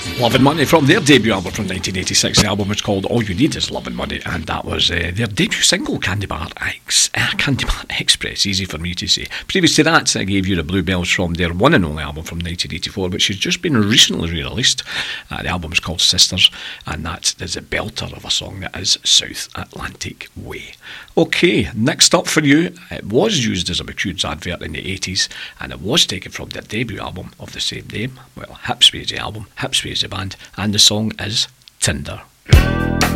Love and Money from their debut album from 1986. The album was called All You Need Is Love and Money, and that was their debut single, Candy Bar Express. Easy for me to say. Previous to that, I gave you the Bluebells from their one and only album from 1984, which has just been recently re-released. The album is called Sisters, and that is a belter of a song that is South Atlantic Way. Okay, next up for you, it was used as a McCude's advert in the 80s, and it was taken from their debut album of the same name. Well, Hipsby is the album, Hipsby is the band, and the song is Tinder.